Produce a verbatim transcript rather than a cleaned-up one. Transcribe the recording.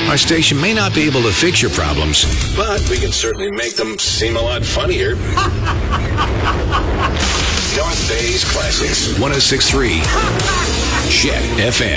Our station may not be able to fix your problems, but we can certainly make them seem a lot funnier. North Bay's Classics, one oh six point three Jet F M.